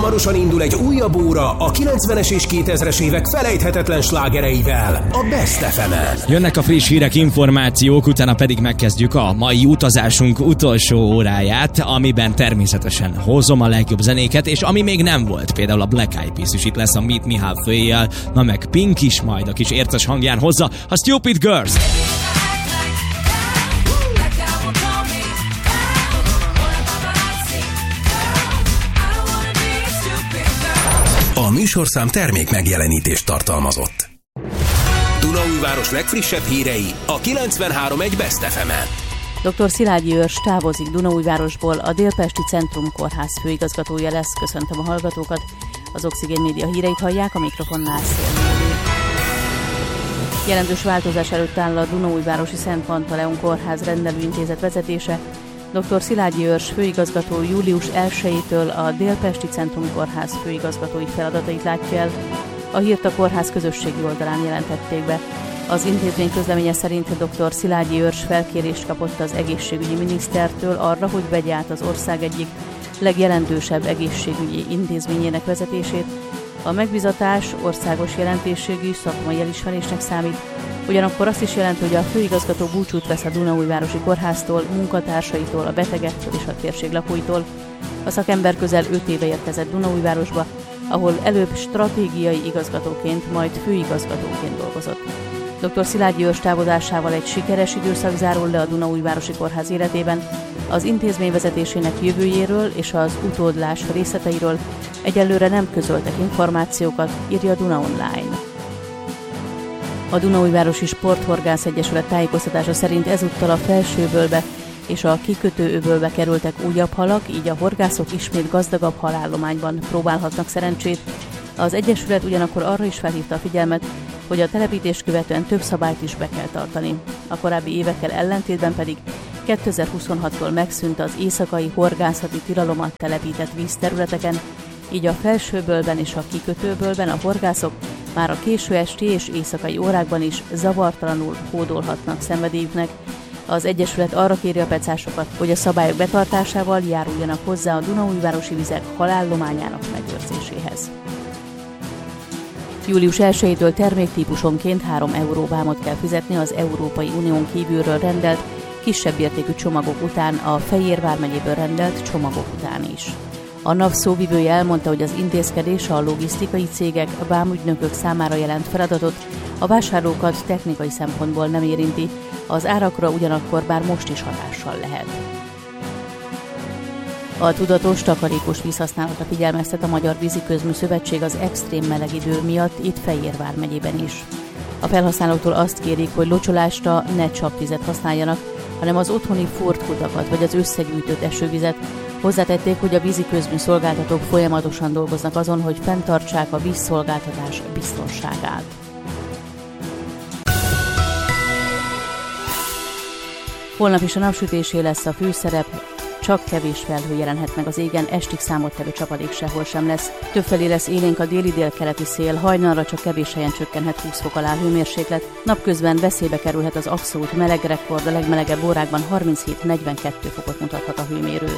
Hamarosan indul egy újabb óra a 90-es és 2000-es évek felejthetetlen slágereivel, a Best FM-en. Jönnek a friss hírek, információk, utána pedig megkezdjük a mai utazásunk utolsó óráját, amiben természetesen hozom a legjobb zenéket, és ami még nem volt, például a Black Eyed Peas is itt lesz a Meet Me Halfway-jel, na meg Pink is majd a kis érces hangján hozza a Stupid Girls. A műsorszám termék megjelenítést tartalmazott. Dunaújváros legfrissebb hírei a 93.1 Best FM-en. Dr. Szilágyi Őrs távozik Dunaújvárosból, a Délpesti Centrum Kórház főigazgatója lesz. Köszöntöm a hallgatókat. Az Oxigén Média híreit hallják, a mikrofonnál Szélméri. Jelentős változás előtt áll a Dunaújvárosi Szent Pantaleon Kórház rendelőintézet vezetése. Dr. Szilágyi Őrs főigazgató július 1-től a Délpesti Centrum Kórház főigazgatói feladatait látja el. A hírt a kórház közösségi oldalán jelentették be. Az intézmény közleménye szerint dr. Szilágyi Őrs felkérést kapott az egészségügyi minisztertől arra, hogy vegye át az ország egyik legjelentősebb egészségügyi intézményének vezetését. A megbízatás országos jelentőségű szakmai elismerésnek számít, ugyanakkor azt is jelenti, hogy a főigazgató búcsút vesz a Dunaújvárosi Kórháztól, munkatársaitól, a betegektől és a térség lakóitól. A szakember közel 5 éve érkezett Dunaújvárosba, ahol előbb stratégiai igazgatóként, majd főigazgatóként dolgozott. Dr. Szilágyi Őrs távozásával egy sikeres időszak zárul le a Dunaújvárosi Kórház életében. Az intézmény vezetésének jövőjéről és az utódlás részleteiről egyelőre nem közöltek információkat, írja a Duna Online. A Dunaújvárosi Sporthorgász Egyesület tájékoztatása szerint ezúttal a Felsővölbe és a Kikötőöbölbe kerültek újabb halak, így a horgászok ismét gazdagabb halállományban próbálhatnak szerencsét. Az Egyesület ugyanakkor arra is felhívta a figyelmet, hogy a telepítés követően több szabályt is be kell tartani. A korábbi évekkel ellentétben pedig 2026-tól megszűnt az éjszakai horgászati tilalom a telepített vízterületeken, így a Felsővölben és a Kikötőöbölben a horgászok már a késő esti és éjszakai órákban is zavartalanul hódolhatnak szenvedélyüknek. Az Egyesület arra kéri a pecásokat, hogy a szabályok betartásával járuljanak hozzá a Dunaújvárosi vizek halállományának megőrzéséhez. Július 1-től terméktípusonként 3 euró vámot kell fizetni az Európai Unión kívülről rendelt, kisebb értékű csomagok után, a Fejér vármegyéből rendelt csomagok után is. A NAV szóvivője elmondta, hogy az intézkedés a logisztikai cégek, vámügynökök számára jelent feladatot, a vásárlókat technikai szempontból nem érinti, az árakra ugyanakkor bár most is hatással lehet. A tudatos, takarékos vízhasználatra figyelmeztet a Magyar Víziközmű Szövetség az extrém meleg idő miatt itt Fejér vármegyében is. A felhasználóktól azt kérik, hogy locsolásra ne csapvizet használjanak, hanem az otthoni fordkutakat vagy az összegyűjtött esővizet. Hozzátették, hogy a víziközmű szolgáltatók folyamatosan dolgoznak azon, hogy fenntartsák a vízszolgáltatás biztonságát. Holnap is a napsütésé lesz a főszerep, csak kevés felhő jelenhet meg az égen, estig számottevő csapadék sehol sem lesz. Többfelé lesz élénk a déli-délkeleti szél, hajnalra csak kevés helyen csökkenhet 20 fok alá hőmérséklet. Napközben veszélybe kerülhet az abszolút meleg rekord, a legmelegebb órákban 37-42 fokot mutathat a hőmérő.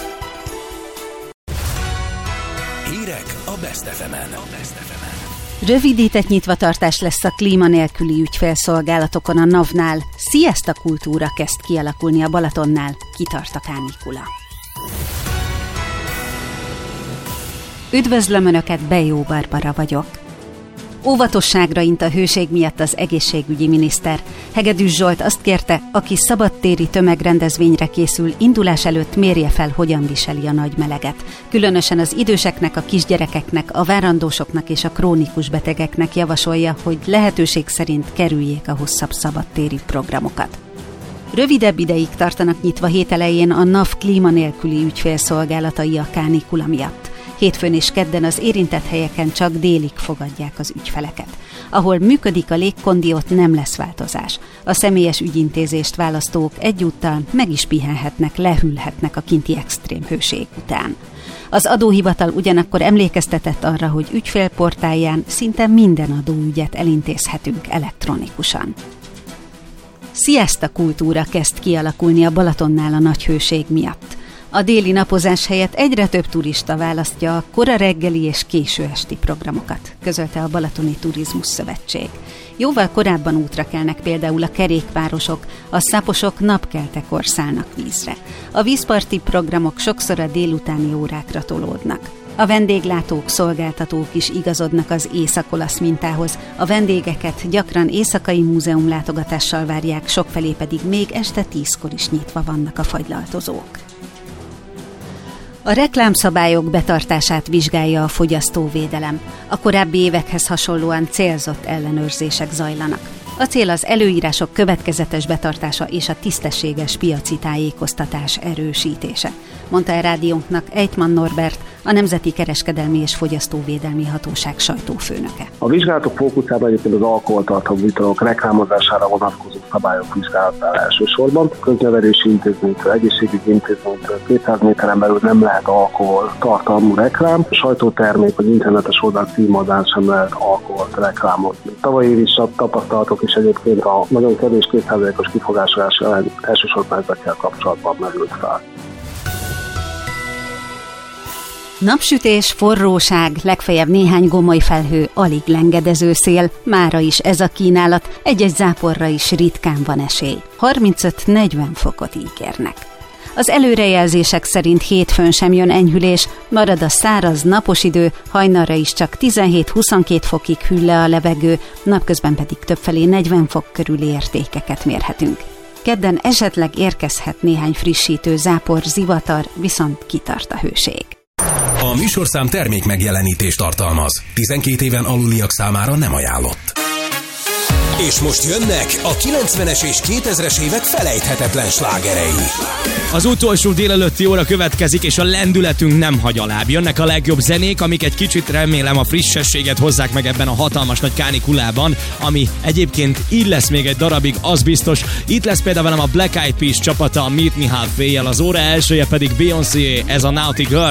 Hírek a Best FM-en. Rövidített nyitvatartás lesz a klíma nélküli ügyfélszolgálatokon a NAV-nál. Siesta kultúra kezd kialakulni a Balatonnál, kitart a kánikula. Üdvözlöm Önöket, Bejó Barbara vagyok. Óvatosságra int a hőség miatt az egészségügyi miniszter. Hegedűs Zsolt azt kérte, aki szabadtéri tömegrendezvényre készül, indulás előtt mérje fel, hogyan viseli a nagy meleget. Különösen az időseknek, a kisgyerekeknek, a várandósoknak és a krónikus betegeknek javasolja, hogy lehetőség szerint kerüljék a hosszabb szabadtéri programokat. Rövidebb ideig tartanak nyitva hét elején a NAV klíma nélküli ügyfélszolgálatai a kánikula miatt. Hétfőn és kedden az érintett helyeken csak délig fogadják az ügyfeleket. Ahol működik a légkondi, ott nem lesz változás. A személyes ügyintézést választók egyúttal meg is pihenhetnek, lehűlhetnek a kinti extrém hőség után. Az adóhivatal ugyanakkor emlékeztetett arra, hogy ügyfélportálján szinte minden adóügyet elintézhetünk elektronikusan. Siesta kultúra kezd kialakulni a Balatonnál a nagy hőség miatt. A déli napozás helyett egyre több turista választja a kora reggeli és késő esti programokat, közölte a Balatoni Turizmus Szövetség. Jóval korábban útra kelnek például a kerékpárosok, a szaposok napkeltekor szállnak vízre. A vízparti programok sokszor a délutáni órákra tolódnak. A vendéglátók, szolgáltatók is igazodnak az észak-olasz mintához. A vendégeket gyakran éjszakai múzeumlátogatással várják, sokfelé pedig még este 10-kor is nyitva vannak a fagylaltozók. A reklámszabályok betartását vizsgálja a fogyasztóvédelem. A korábbi évekhez hasonlóan célzott ellenőrzések zajlanak. A cél az előírások következetes betartása és a tisztességes piaci tájékoztatás erősítése, mondta a rádiónknak Ejtman Norbert, a Nemzeti Kereskedelmi és Fogyasztóvédelmi Hatóság sajtófőnöke. A vizsgálatok fókuszában egyébként az alkoholtartalmú italok reklámozására vonatkozó szabályok vizsgálatára elsősorban. Köznevelési intézménytől, egészségügyi intézménytől 200 méteren belül nem lehet alkoholtartalmú reklám, a sajtótermék vagy internetes oldal címoldalán sem lehet alkoholt reklámozni. Tavalyi év is tapasztalatok is egyébként a nagyon kevés 2%-os kifogásolás ellen elsősorban ezekkel kapcsolatban merült fel. Napsütés, forróság, legfeljebb néhány gomoly felhő, alig lengedező szél, mára is ez a kínálat, egy-egy záporra is ritkán van esély. 35-40 fokot ígérnek. Az előrejelzések szerint hétfőn sem jön enyhülés, marad a száraz, napos idő, hajnalra is csak 17-22 fokig hűl le a levegő, napközben pedig többfelé 40 fok körüli értékeket mérhetünk. Kedden esetleg érkezhet néhány frissítő zápor, zivatar, viszont kitart a hőség. A műsorszám termék megjelenítést tartalmaz. 12 éven aluliak számára nem ajánlott. És most jönnek a 90-es és 2000-es évek felejthetetlen slágerei. Az utolsó délelőtti óra következik, és a lendületünk nem hagy alább. Jönnek a legjobb zenék, amik egy kicsit remélem a frissességet hozzák meg ebben a hatalmas nagy kánikulában, ami egyébként így lesz még egy darabig, az biztos. Itt lesz például velem a Black Eyed Peas csapata, a Meet Me Halfway-jel, az óra elsője pedig Beyoncé, ez a Naughty Girl.